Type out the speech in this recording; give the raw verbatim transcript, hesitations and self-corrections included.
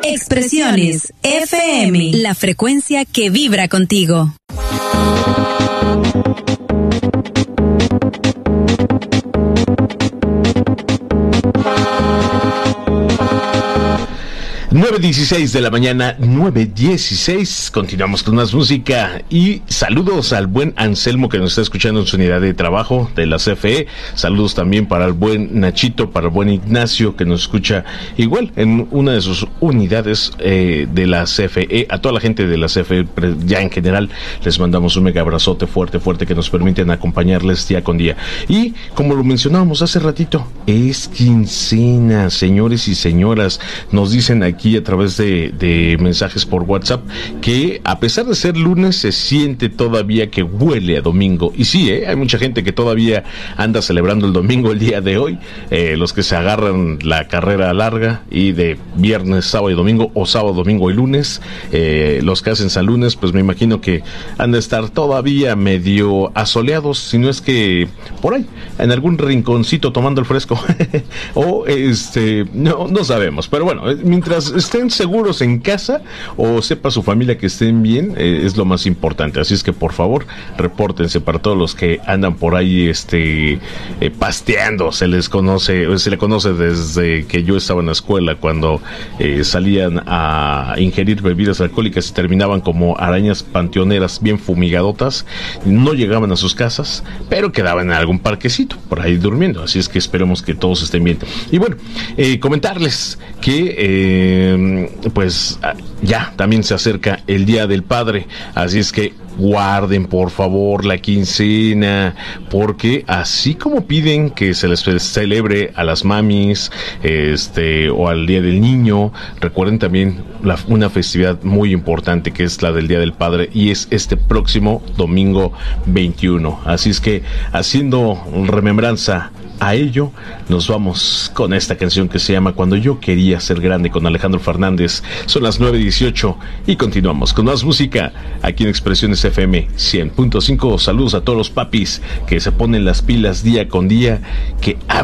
Expresiones F M, la frecuencia que vibra contigo. nueve dieciséis de la mañana, nueve dieciséis. Continuamos con más música y saludos al buen Anselmo que nos está escuchando en su unidad de trabajo de la C F E. Saludos también para el buen Nachito, para el buen Ignacio que nos escucha igual en una de sus unidades eh, de la C F E. A toda la gente de la C F E ya en general les mandamos un mega abrazote fuerte, fuerte que nos permiten acompañarles día con día. Y como lo mencionábamos hace ratito, es quincena, señores y señoras. Nos dicen aquí a través de, de mensajes por WhatsApp que a pesar de ser lunes se siente todavía que huele a domingo. Y sí, ¿eh? Hay mucha gente que todavía anda celebrando el domingo el día de hoy, eh, los que se agarran la carrera larga y de viernes, sábado y domingo, o sábado, domingo y lunes, eh, los que hacen San Lunes, pues me imagino que han de estar todavía medio asoleados, si no es que por ahí, en algún rinconcito tomando el fresco o este, no, no sabemos, pero bueno, mientras estén seguros en casa o sepa su familia que estén bien, eh, es lo más importante. Así es que por favor repórtense para todos los que andan por ahí este eh, pasteando. Se les conoce, se le conoce desde que yo estaba en la escuela, cuando eh, salían a ingerir bebidas alcohólicas y terminaban como arañas panteoneras bien fumigadotas. No llegaban a sus casas, pero quedaban en algún parquecito por ahí durmiendo. Así es que esperemos que todos estén bien. Y bueno, eh, comentarles que eh, pues ya también se acerca el Día del Padre, así es que guarden por favor la quincena, porque así como piden que se les celebre a las mamis este o al Día del Niño, recuerden también la, una festividad muy importante que es la del Día del Padre, y es este próximo domingo veintiuno. Así es que haciendo remembranza a ello, nos vamos con esta canción que se llama Cuando yo quería ser grande, con Alejandro Fernández. Son las nueve dieciocho y continuamos con más música aquí en Expresiones F M cien punto cinco. Saludos a todos los papis que se ponen las pilas día con día, que